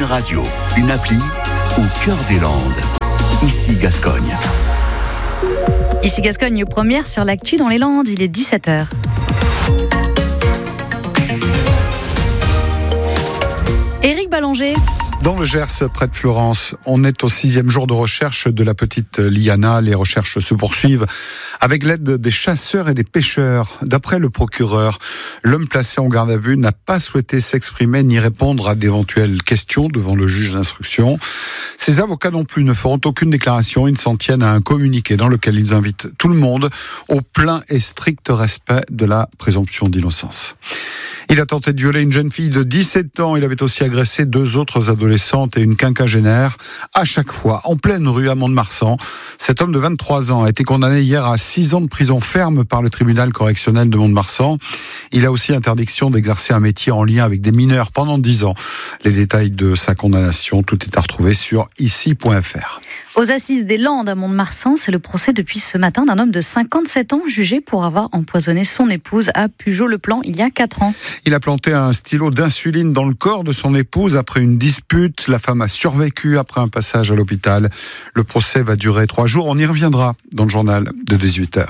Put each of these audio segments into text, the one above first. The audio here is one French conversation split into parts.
radio, une appli au cœur des Landes. Ici Gascogne. Ici Gascogne, première sur l'actu dans les Landes, il est 17h. Éric Ballanger. Dans le Gers, près de Florence, on est au 6e jour de recherche de la petite Liana. Les recherches se poursuivent avec l'aide des chasseurs et des pêcheurs. D'après le procureur, l'homme placé en garde à vue n'a pas souhaité s'exprimer ni répondre à d'éventuelles questions devant le juge d'instruction. Ses avocats non plus ne feront aucune déclaration. Ils s'en tiennent à un communiqué dans lequel ils invitent tout le monde au plein et strict respect de la présomption d'innocence. Il a tenté de violer une jeune fille de 17 ans. Il avait aussi agressé 2 autres adolescentes et une quinquagénaire. À chaque fois, en pleine rue à Mont-de-Marsan. Cet homme de 23 ans a été condamné hier à 6 ans de prison ferme par le tribunal correctionnel de Mont-de-Marsan. Il a aussi interdiction d'exercer un métier en lien avec des mineurs pendant 10 ans. Les détails de sa condamnation, tout est à retrouver sur ici.fr. Aux assises des Landes à Mont-de-Marsan, c'est le procès depuis ce matin d'un homme de 57 ans jugé pour avoir empoisonné son épouse à Pujaut-le-Plan il y a 4 ans. Il a planté un stylo d'insuline dans le corps de son épouse après une dispute. La femme a survécu après un passage à l'hôpital. Le procès va durer 3 jours. On y reviendra dans le journal de 18h.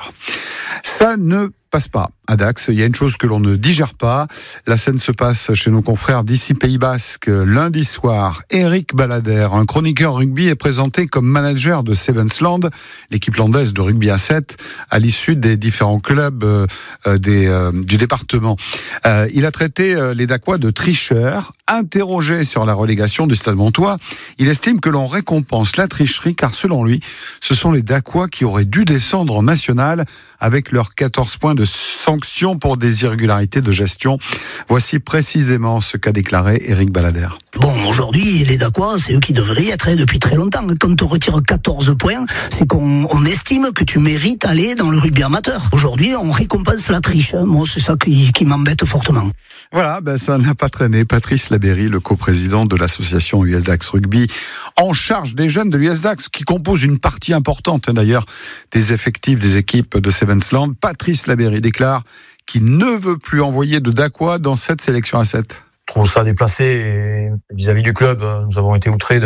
Ça ne passe pas à Dax. Il y a une chose que l'on ne digère pas. La scène se passe chez nos confrères d'ici Pays Basque. Lundi soir, Eric Balader, un chroniqueur rugby, est présenté comme manager de Sevensland, l'équipe landaise de rugby à 7, à l'issue des différents clubs du département. Il a traité les Dacois de tricheurs. Interrogé sur la relégation du Stade Montois, il estime que l'on récompense la tricherie car selon lui, ce sont les Dacois qui auraient dû descendre en national avec leurs 14 points de sanctions pour des irrégularités de gestion. Voici précisément ce qu'a déclaré Eric Balader. Bon, aujourd'hui, les Dacois, c'est eux qui devraient y être depuis très longtemps. Quand on retire 14 points, c'est qu'on estime que tu mérites d'aller dans le rugby amateur. Aujourd'hui, on récompense la triche. Moi, c'est ça qui m'embête fortement. Voilà, ça n'a pas traîné. Patrice Labéry, le coprésident de l'association US Dax Rugby, en charge des jeunes de l'US Dax, qui compose une partie importante d'ailleurs des effectifs des équipes de Sevensland. Patrice Labéry déclare qu'il ne veut plus envoyer de Dacois dans cette sélection à 7. Je trouve ça déplacé et vis-à-vis du club, nous avons été outrés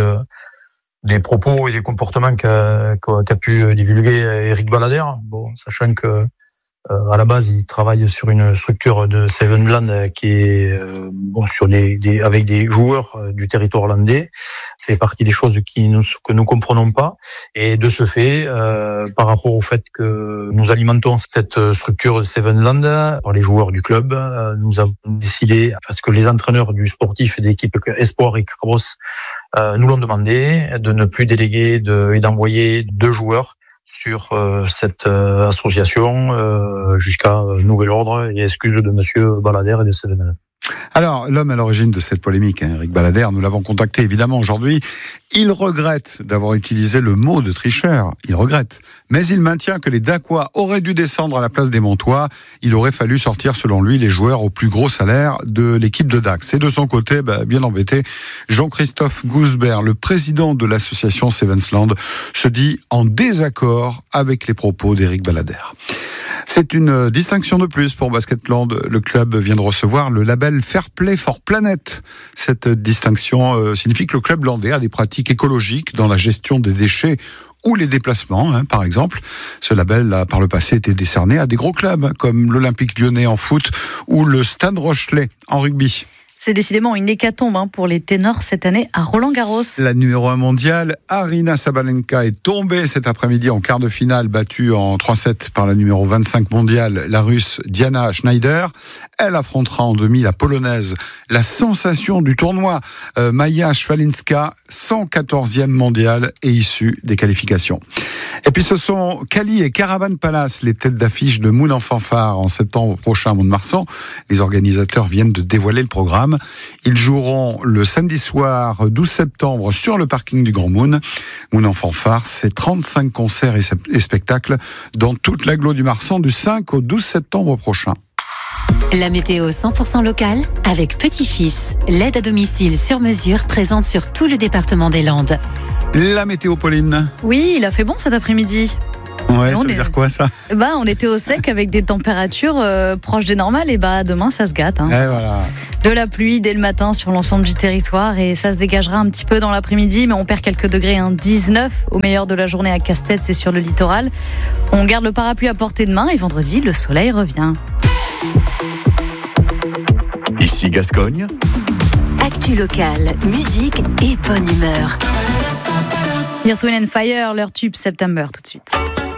des propos et des comportements qu'a pu divulguer Eric Balader. Bon, sachant que à la base, il travaille sur une structure de Sevensland qui est sur avec des joueurs du territoire landais. C'est partie des choses que nous comprenons pas. Et de ce fait, par rapport au fait que nous alimentons cette structure de Sevensland par les joueurs du club, nous avons décidé, parce que les entraîneurs du sportif et d'équipe Espoir et Crabos nous l'ont demandé, de ne plus déléguer et d'envoyer 2 joueurs sur cette association jusqu'à nouvel ordre et excuse de monsieur Balader et de Sevensland. Alors, l'homme à l'origine de cette polémique, Eric Balader, nous l'avons contacté évidemment aujourd'hui. Il regrette d'avoir utilisé le mot de tricheur. Il regrette. Mais il maintient que les Dacois auraient dû descendre à la place des Montois. Il aurait fallu sortir, selon lui, les joueurs au plus gros salaire de l'équipe de Dax. Et de son côté, bien embêté, Jean-Christophe Gousbert, le président de l'association Sevensland, se dit en désaccord avec les propos d'Eric Balader. C'est une distinction de plus pour Basketland. Le club vient de recevoir le label Fair Play for Planet. Cette distinction signifie que le club landais a des pratiques écologiques dans la gestion des déchets ou les déplacements, par exemple. Ce label a par le passé été décerné à des gros clubs comme l'Olympique Lyonnais en foot ou le Stade Rochelais en rugby. C'est décidément une hécatombe pour les ténors cette année à Roland-Garros. La numéro 1 mondiale, Aryna Sabalenka, est tombée cet après-midi en quart de finale, battue en 3-7 par la numéro 25 mondiale, la Russe Diana Schneider. Elle affrontera en demi la Polonaise, la sensation du tournoi, Maja Szwalinska, 114e mondiale et issue des qualifications. Et puis ce sont Cali et Caravan Palace, les têtes d'affiche de Moon en fanfare en septembre prochain à Mont-de-Marsan. Les organisateurs viennent de dévoiler le programme. Ils joueront le samedi soir 12 septembre sur le parking du Grand Moon. Moon en fanfare, c'est 35 concerts et spectacles dans toute l'agglo du Marsan du 5 au 12 septembre prochain. La météo 100% locale avec Petit-Fils, l'aide à domicile sur mesure présente sur tout le département des Landes. La météo, Pauline. Oui, il a fait bon cet après-midi. Ouais, ça veut dire quoi ça? On était au sec avec des températures proches des normales, et demain ça se gâte. Hein. Et voilà. De la pluie dès le matin sur l'ensemble du territoire, et ça se dégagera un petit peu dans l'après-midi, mais on perd quelques degrés. 19 au meilleur de la journée à Castet, c'est sur le littoral. On garde le parapluie à portée de main, et vendredi le soleil revient. Ici Gascogne. Actu locale, musique et bonne humeur. Earth, Wind & Fire, leur tube September tout de suite.